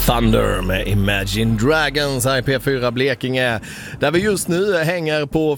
Thunder med Imagine Dragons här i P4 Blekinge, där vi just nu hänger på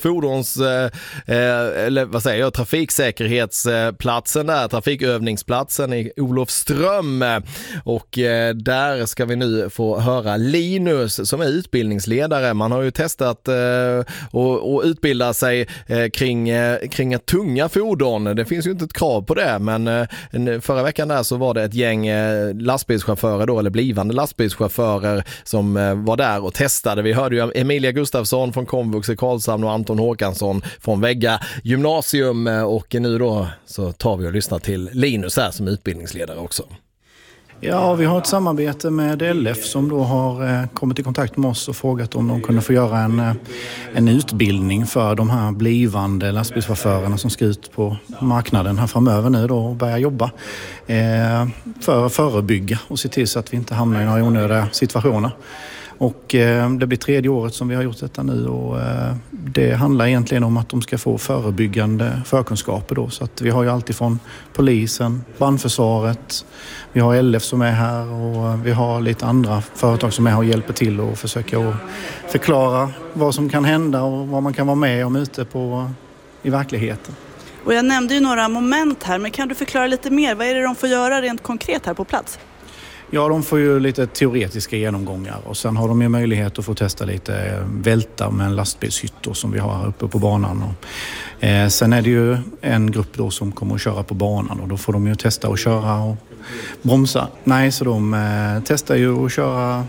trafiksäkerhetsplatsen där, trafikövningsplatsen i Olofström, och där ska vi nu få höra Linus som är utbildningsledare. Man har ju testat och utbilda sig kring ett tunga fordon. Det finns ju inte ett krav på det, men förra veckan där så var det ett gäng lastbilschaufförer då, eller blivande lastbilschaufförer som var där och testade. Vi hörde ju Emilia Gustafsson från Komvux i Karlshamn och Anton Håkansson från Vägga gymnasium, och nu då så tar vi och lyssnar till Linus här som utbildningsledare också. Ja, vi har ett samarbete med LF som då har kommit i kontakt med oss och frågat om de kunde få göra en utbildning för de här blivande lastbilschaufförerna som ska ut på marknaden här framöver nu då och börja jobba för att förebygga och se till så att vi inte hamnar i några onödiga situationer. Och det blir 3:e året som vi har gjort detta nu, och det handlar egentligen om att de ska få förebyggande förkunskaper då. Så att vi har ju alltid från polisen, brandförsvaret, vi har LF som är här och vi har lite andra företag som är här och hjälper till och försöka förklara vad som kan hända och vad man kan vara med om ute i verkligheten. Och jag nämnde ju några moment här, men kan du förklara lite mer? Vad är det de får göra rent konkret här på plats? Ja, de får ju lite teoretiska genomgångar och sen har de ju möjlighet att få testa lite välta med en lastbilshytter som vi har här uppe på banan. Och, sen är det ju en grupp då som kommer att köra på banan och då får de ju testa att köra och bromsa. Nej, så de testar ju att köra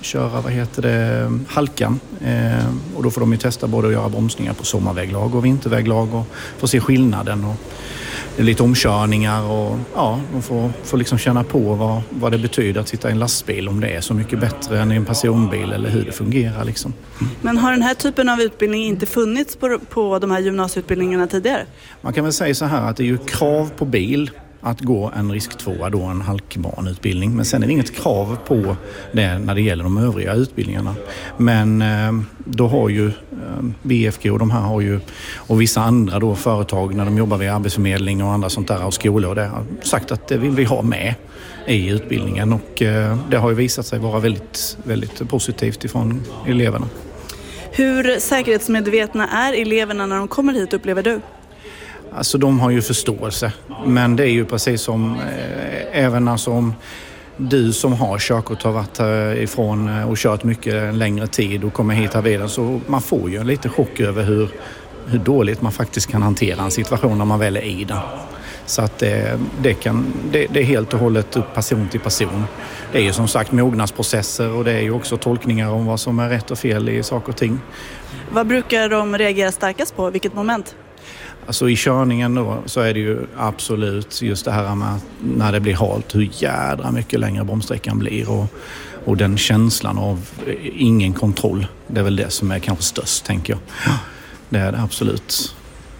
halkan. Och då får de ju testa både att göra bromsningar på sommarväglag och vinterväglag och få se skillnaden och lite omkörningar, och ja, de får liksom känna på vad det betyder att sitta i en lastbil, om det är så mycket bättre än i en personbil eller hur det fungerar liksom. Men har den här typen av utbildning inte funnits på de här gymnasieutbildningarna tidigare? Man kan väl säga så här att det är ju krav på bil att gå en risk 2, då en halkbanutbildning. Men sen är det inget krav på det när det gäller de övriga utbildningarna. Men då har ju BFG och de här har ju, och vissa andra då företag när de jobbar vid arbetsförmedling och andra sånt där och skolor, och det har sagt att det vill vi ha med i utbildningen, och det har ju visat sig vara väldigt, väldigt positivt ifrån eleverna. Hur säkerhetsmedvetna är eleverna när de kommer hit, upplever du? Alltså de har ju förståelse, men det är ju precis som även alltså om du som har körkort har varit ifrån och kört mycket längre tid och kommer hit här vidare, så man får ju en lite chock över hur dåligt man faktiskt kan hantera en situation när man väl är i den. Så att det är helt och hållet upp person till person. Det är ju som sagt mognadsprocesser och det är ju också tolkningar om vad som är rätt och fel i saker och ting. Vad brukar de reagera starkast på? Vilket moment? Alltså i körningen då så är det ju absolut just det här med när det blir halt, hur jädra mycket längre bromssträckan blir och den känslan av ingen kontroll. Det är väl det som är kanske störst, tänker jag. Det är det absolut.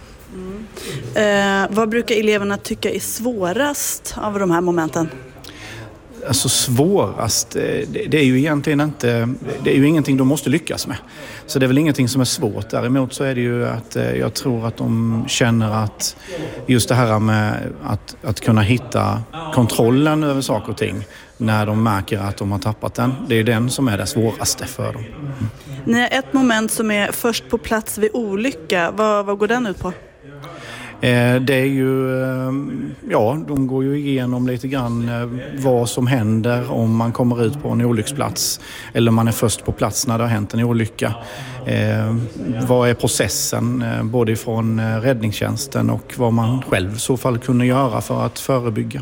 Vad brukar eleverna tycka är svårast av de här momenten? Alltså svårast, det är ju egentligen inte, det är ju ingenting de måste lyckas med. Så det är väl ingenting som är svårt. Däremot så är det ju att jag tror att de känner att just det här med att kunna hitta kontrollen över saker och ting när de märker att de har tappat den. Det är den som är det svåraste för dem. Ni har ett moment som är först på plats vid olycka. Vad går den ut på? Det är ju, ja, de går ju igenom lite grann vad som händer om man kommer ut på en olycksplats eller man är först på plats när det har hänt en olycka. Vad är processen både från räddningstjänsten och vad man själv i så fall kunde göra för att förebygga.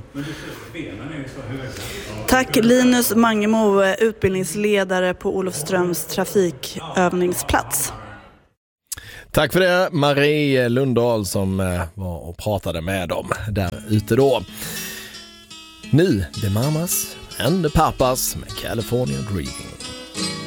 Tack Linus Mangemo, utbildningsledare på Olofströms trafikövningsplats. Tack för det, Marie Lundahl som var och pratade med dem där ute då. Nu, The Mamas and the Papas med California Dreaming.